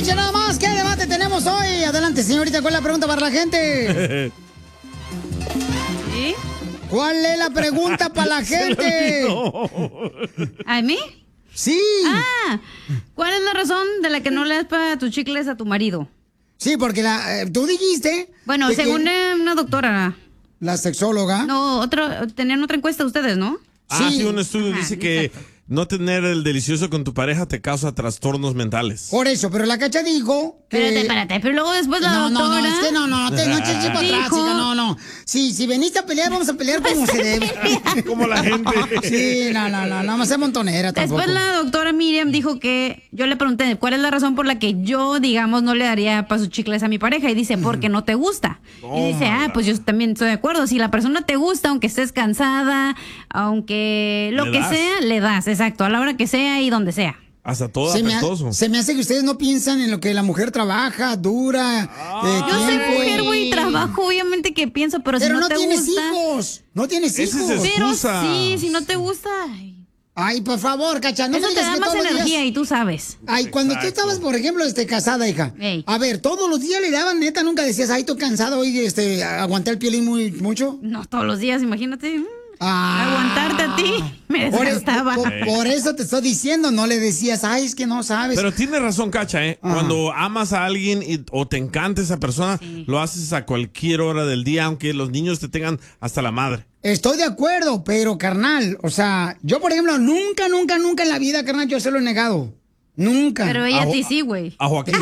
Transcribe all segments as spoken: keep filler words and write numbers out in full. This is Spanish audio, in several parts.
Nada más, ¿qué debate tenemos hoy? Adelante, señorita, ¿cuál es la pregunta para la gente? ¿Sí? ¿Cuál es la pregunta para la gente? ¿A mí? Sí. Ah, ¿cuál es la razón de la que no le das para tus chicles a tu marido? Sí, porque la, eh, tú dijiste... Bueno, según que... una doctora. La sexóloga. No, otro, tenían otra encuesta ustedes, ¿no? Ah, sí, sí un estudio Ajá, dice que... Exacto. No tener el delicioso con tu pareja te causa trastornos mentales. Por eso, pero la Cacha dijo que... Espérate, espérate, pero luego después la no, doctora... No, no, es que no, no, te, no eches para atrás, chica, no, no. Sí, si veniste a pelear, vamos a pelear como se debe. Como la gente. Sí, no, no, no, no, no sea montonera tampoco. Después la doctora Miriam dijo que... Yo le pregunté, ¿cuál es la razón por la que yo, digamos, no le daría para sus chicles a mi pareja? Y dice, porque no te gusta. Oh, y dice, ah, pues yo también estoy de acuerdo. Si la persona te gusta, aunque estés cansada, aunque lo le que das. sea, le das, exacto, a la hora que sea y donde sea. Hasta todo se apestoso. Me, se me hace que ustedes no piensan en lo que la mujer trabaja, dura. Ah, eh, yo soy mujer, güey, trabajo, obviamente que pienso, pero, pero si no, no te tienes gusta. Hijos, no tienes hijos. Esa es pero sí, si no te gusta. Ay, Ay por favor, Cacha, no Eso me te digas da que más todos energía los días... y tú sabes. Ay, cuando Exacto. tú estabas, por ejemplo, este, casada, hija. Ey. A ver, todos los días le daban, neta, nunca decías, ay, estoy cansado, hoy este, aguanté el piolín muy mucho. No, todos los días, imagínate. Ah, aguantarte a ti me desgastaba. Por, por, por eso te estoy diciendo, no le decías, ay, es que no sabes. Pero tiene razón, Cacha, ¿eh? Ajá. Cuando amas a alguien y, o te encanta esa persona, sí. lo haces a cualquier hora del día, aunque los niños te tengan hasta la madre. Estoy de acuerdo, pero carnal, o sea, yo por ejemplo, nunca, nunca, nunca en la vida, carnal, yo se lo he negado. Nunca. Pero ella a ti sí, güey. A Joaquín.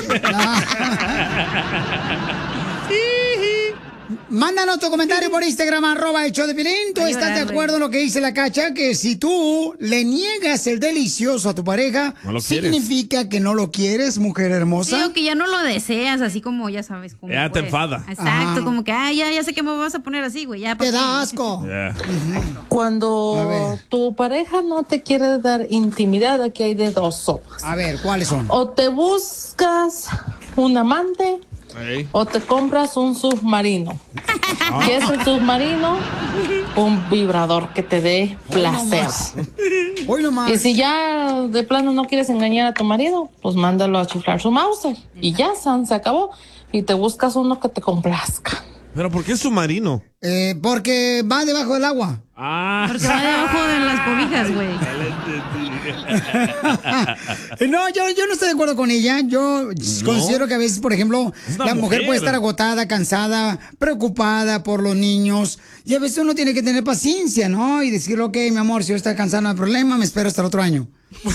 Mándanos tu comentario por Instagram, arroba el show de Pilín. ¿Tú estás de acuerdo en lo que dice la Cacha? Que si tú le niegas el delicioso a tu pareja, no significa que no lo quieres, mujer hermosa. Sí, o que ya no lo deseas, así como ya sabes cómo. Ya te enfada. Exacto, Ajá. como que, ah, ya, ya sé que me vas a poner así, güey. Ya, te da asco. Yeah. Cuando tu pareja no te quiere dar intimidad, aquí hay de dos sopas. A ver, ¿cuáles son? O te buscas un amante. Hey. O te compras un submarino. ¿Qué es el submarino? Un vibrador que te dé placer. Hoy no más. Y si ya de plano no quieres engañar a tu marido, pues mándalo a chiflar su Mauser. Y ya, San, se acabó. Y te buscas uno que te complazca. ¿Pero por qué submarino? Eh, porque va debajo del agua. Ah. Porque va debajo de las cobijas, güey. No, yo, yo no estoy de acuerdo con ella. Yo no. considero que a veces, por ejemplo, la mujer. mujer puede estar agotada, cansada, preocupada por los niños. Y a veces uno tiene que tener paciencia, ¿no? Y decir, ok, mi amor, si yo estoy cansada, no hay problema, me espero hasta el otro año.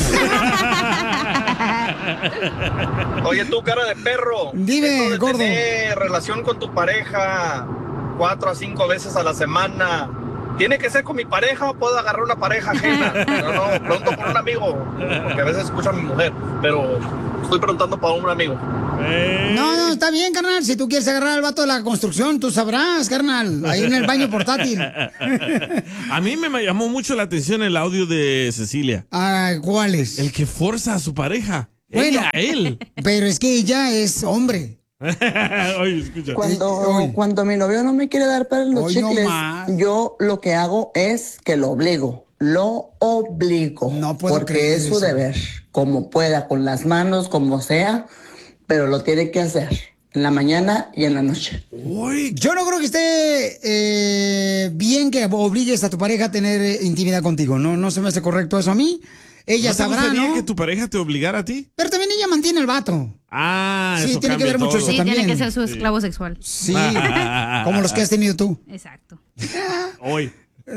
Oye, tú, cara de perro. Dime, de gordo. Tener relación con tu pareja cuatro a cinco veces a la semana. ¿Tiene que ser con mi pareja o puedo agarrar una pareja ajena? No, no, pregunto por un amigo, porque a veces escucho a mi mujer, pero estoy preguntando para un amigo. Eh. No, no, está bien, carnal. Si tú quieres agarrar al vato de la construcción, tú sabrás, carnal. Ahí en el baño portátil. A mí me llamó mucho la atención el audio de Cecilia. Ah, ¿cuál es? El que forza a su pareja. Bueno, ella, él. Pero es que ella es hombre. Oye, escucha. Cuando, Oye. cuando mi novio no me quiere dar para los Oye, chicles, no yo lo que hago es que lo obligo. Lo obligo. No puedo porque es su eso. deber. Como pueda, con las manos, como sea, pero lo tiene que hacer. En la mañana y en la noche. Uy, yo no creo que esté eh, bien que obligues a tu pareja a tener eh, intimidad contigo. No, no se me hace correcto eso a mí. Ella ¿No sabrá, te gustaría ¿no? que tu pareja te obligara a ti? Pero también ella mantiene al vato. Ah, sí, eso tiene que ver todo. mucho eso sí, también. tiene que ser su esclavo sí. sexual. Sí, como los que has tenido tú. Exacto. Hoy.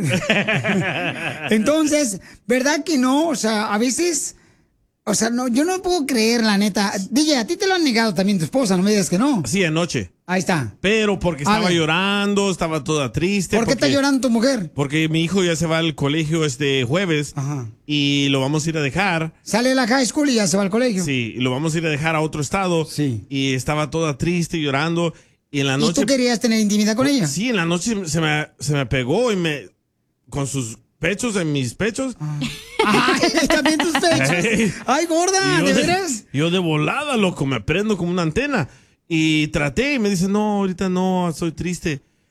Entonces, ¿verdad que no? O sea, a veces... O sea, no, yo no puedo creer, la neta. D J, a ti te lo han negado también tu esposa, no me digas que no. Sí, anoche. Ahí está. Pero porque estaba llorando, estaba toda triste. ¿Por qué porque, está llorando tu mujer? Porque mi hijo ya se va al colegio este jueves. Ajá. Y lo vamos a ir a dejar. Sale de la high school y ya se va al colegio. Sí, y lo vamos a ir a dejar a otro estado. Sí. Y estaba toda triste, llorando. Y en la noche... ¿Y tú querías tener intimidad con ella? Sí, en la noche se me, se me pegó y me... Con sus pechos en mis pechos. Ah. Ay, también tus pechos. Ay, Ay gorda, ¿de veras? Yo de volada, loco, me prendo como una antena. Y traté y me dice, no, ahorita no, estoy triste.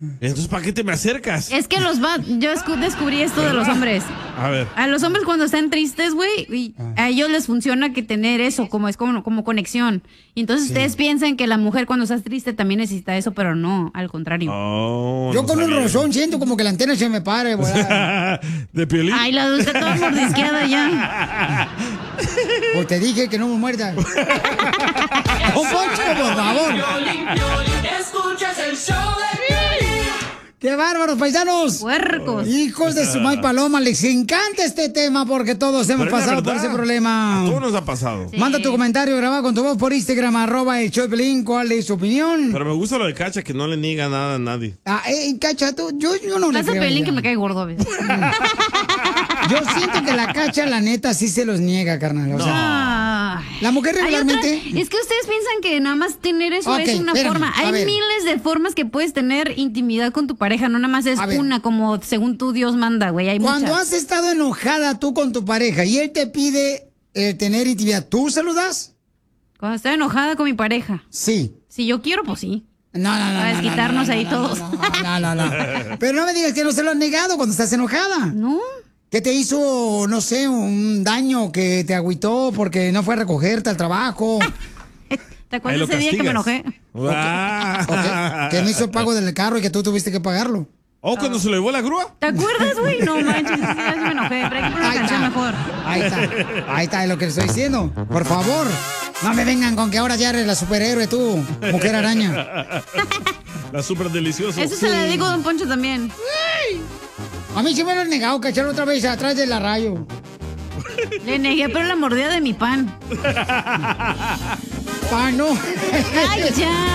Entonces, ¿para qué te me acercas? Es que los va, yo descubrí esto de los hombres. A ver. A los hombres cuando están tristes, güey, a ellos les funciona que tener eso, como es como, como conexión. Y entonces sí. ustedes piensan que la mujer cuando está triste también necesita eso, pero no, al contrario. Oh, yo no con sabía. un rozón siento como que la antena se me pare, güey. ¿De Piolín? Ay, la de usted toda mordisqueada ya. Pues te dije que no me muerdas. ¡Un Poncho, por favor! Escuchas el show de Piolín. ¡Qué bárbaros, paisanos! ¡Puercos! Hijos de su may paloma, les encanta este tema porque todos hemos Pero es la pasado por verdad. ese problema. A todos nos ha pasado. Sí. Manda tu comentario grabado con tu voz por Instagram, arroba el show de Piolín. ¿Cuál es su opinión? Pero me gusta lo de Cacha, que no le niega nada a nadie. Ah, eh, Cacha, tú, yo, yo no le Pasa creo. Pelín ya. que me cae gordo a veces. Yo siento que la Cacha, la neta, sí se los niega, carnal. O sea, Ah. la mujer Hay regularmente... otra- es que ustedes piensan que nada más tener eso Ok, es una espérame, forma. a Hay ver. miles de formas que puedes tener intimidad con tu pareja, no nada más es A ver. una como según tú Dios manda, güey. Hay Cuando muchas. has estado enojada tú con tu pareja y él te pide eh, tener intimidad, ¿tú se lo das? Cuando estoy enojada con mi pareja. Sí. Si yo quiero, pues sí. No, no, no. Para no, no, desquitarnos no, no, ahí no, todos. No, no, no, no. Pero no me digas que no se lo has negado cuando estás enojada. No. ¿Qué te hizo, no sé, un daño que te agüitó porque no fue a recogerte al trabajo? ¿Te Ahí acuerdas lo ese día que me castigas. enojé? Ah. ¿O que, que me hizo el pago del carro y que tú tuviste que pagarlo? ¿O cuando se lo llevó la grúa? ¿Te acuerdas, güey? No manches, ese día sí me enojé. Pero hay que poner una Ahí canción está. mejor. Ahí está. Ahí está, es lo que le estoy diciendo. Por favor, no me vengan con que ahora ya eres la superhéroe tú, mujer araña. La súper deliciosa. Eso se le digo a Don Poncho también. A mí sí me lo han negado, cachar otra vez atrás de la rayo. Le negué, pero la mordida de mi pan. Pan, no. ¡Ay, ya!